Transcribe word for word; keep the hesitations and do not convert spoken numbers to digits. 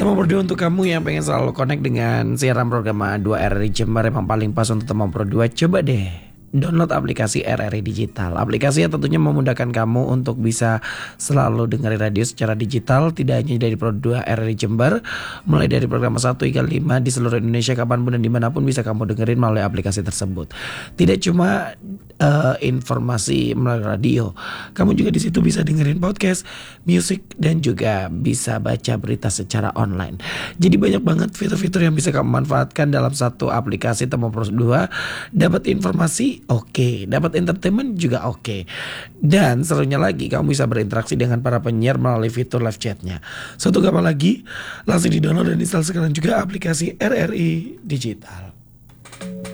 Temu Pro dua untuk kamu yang pengen selalu connect dengan siaran program dua R R I Jember, emang paling pas untuk Temu Pro dua. Coba deh download aplikasi R R I Digital. Aplikasi yang tentunya memudahkan kamu untuk bisa selalu dengerin radio secara digital, tidak hanya dari Pro dua R R I Jember, mulai dari program satu hingga lima di seluruh Indonesia, kapanpun dan dimanapun bisa kamu dengerin melalui aplikasi tersebut. Tidak cuma uh, informasi melalui radio, kamu juga di situ bisa dengerin podcast, musik, dan juga bisa baca berita secara online. Jadi banyak banget fitur-fitur yang bisa kamu manfaatkan dalam satu aplikasi Temu Pro dua. Dapat informasi, oke, okay. Dapat entertainment juga oke, okay. Dan serunya lagi kamu bisa berinteraksi dengan para penyiar melalui fitur live chatnya. Suatu kapan lagi, langsung di download dan install sekarang juga aplikasi R R I Digital.